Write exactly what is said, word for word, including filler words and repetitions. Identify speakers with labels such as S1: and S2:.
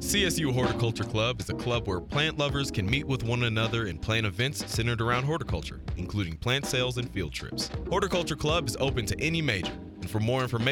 S1: C S U Horticulture Club is a club where plant lovers can meet with one another and plan events centered around horticulture, including plant sales and field trips. Horticulture Club is open to any major, and for more information,